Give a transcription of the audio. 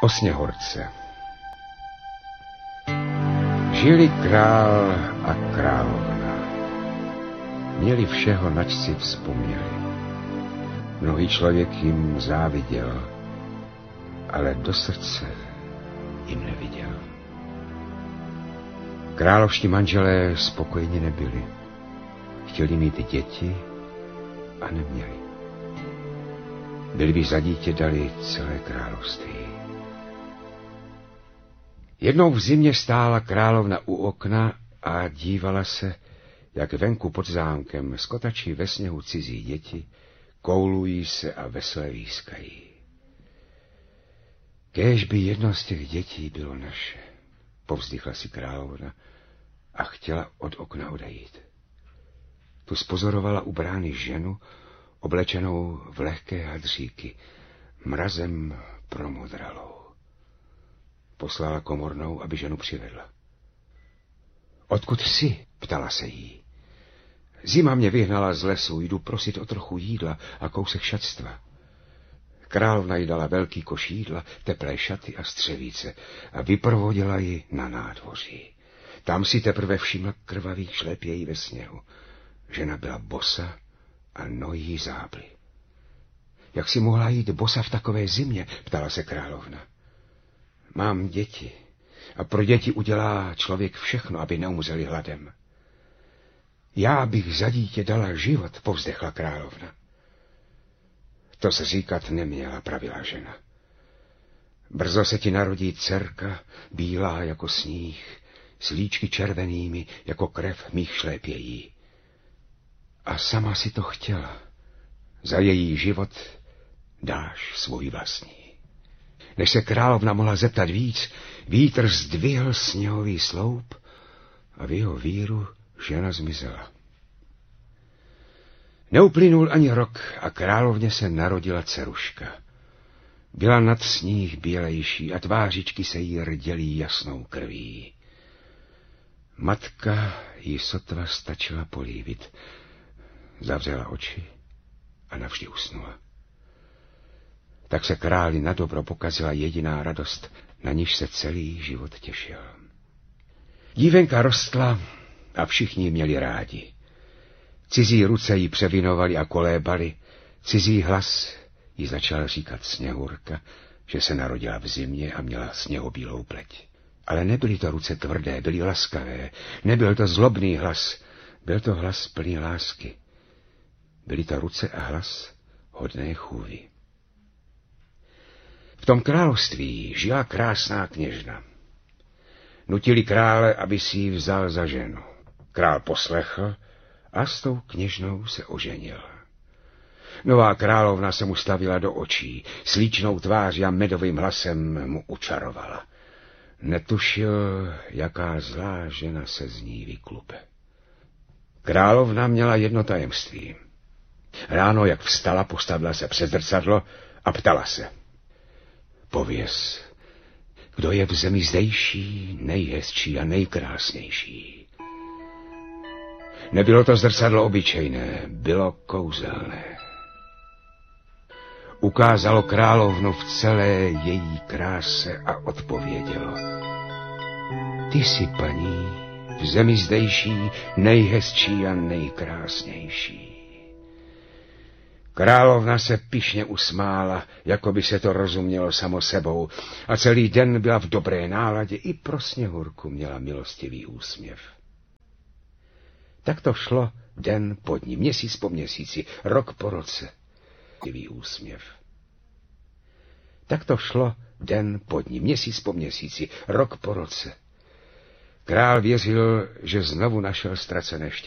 O Sněhurce. Žili král a královna. Měli všeho, nač si vzpomněli. Mnohý člověk jim záviděl, ale do srdce jim neviděl. Královští manželé spokojeni nebyli. Chtěli mít děti a neměli. Byli by za dítě dali celé království. Jednou v zimě stála královna u okna a dívala se, jak venku pod zámkem skotačí ve sněhu cizí děti, koulují se a vesele lískají. Kéž by jedno z těch dětí bylo naše, povzdychla si královna a chtěla od okna odejít. Tu spozorovala u brány ženu, oblečenou v lehké hadříky, mrazem promodralou. Poslala komornou, aby ženu přivedla. Odkud jsi? Ptala se jí. Zima mě vyhnala z lesu, jdu prosit o trochu jídla a kousek šatstva. Královna jí dala velký koš jídla, teplé šaty a střevíce a vyprovodila ji na nádvoří. Tam si teprve všimla krvavých šlepějí ve sněhu. Žena byla bosa a nohy jí zábly. Jak si mohla jít bosa v takové zimě? Ptala se královna. Mám děti a pro děti udělá člověk všechno, aby neumřeli hladem. Já bych za dítě dala život, povzdechla královna. To se říkat neměla, pravila žena. Brzo se ti narodí dcerka, bílá jako sníh, s líčky červenými jako krev mých šlépějí. A sama si to chtěla. Za její život dáš svůj vlastní. Než se královna mohla zeptat víc, vítr zdvihl sněhový sloup a v jeho víru žena zmizela. Neuplynul ani rok a královně se narodila dceruška. Byla nad sníh bělejší a tvářičky se jí rdělí jasnou krví. Matka ji sotva stačila políbit. Zavřela oči a navždy usnula. Tak se králi nadobro pokazila jediná radost, na níž se celý život těšil. Dívenka rostla a všichni ji měli rádi. Cizí ruce jí převinovali a kolébali, cizí hlas jí začal říkat Sněhurka, že se narodila v zimě a měla sněhobílou pleť. Ale nebyly to ruce tvrdé, byly laskavé, nebyl to zlobný hlas, byl to hlas plný lásky. Byly to ruce a hlas hodné chůvy. V tom království žila krásná kněžna. Nutili krále, aby si ji vzal za ženu. Král poslechl a s tou kněžnou se oženil. Nová královna se mu stavila do očí, slíčnou tváří a medovým hlasem mu učarovala. Netušil, jaká zlá žena se z ní vyklupe. Královna měla jedno tajemství. Ráno, jak vstala, postavila se před zrcadlo a ptala se. Pověz, kdo je v zemi zdejší, nejhezčí a nejkrásnější. Nebylo to zrcadlo obyčejné, bylo kouzelné. Ukázalo královnu v celé její kráse a odpovědělo. Ty jsi, paní, v zemi zdejší, nejhezčí a nejkrásnější. Královna se pyšně usmála, jako by se to rozumělo samo sebou, a celý den byla v dobré náladě, i pro Sněhurku měla milostivý úsměv. Tak to šlo den po dni, měsíc po měsíci, rok po roce. Úsměv. Tak to šlo den po dni, měsíc po měsíci, rok po roce. Král věřil, že znovu našel ztracené štěstí.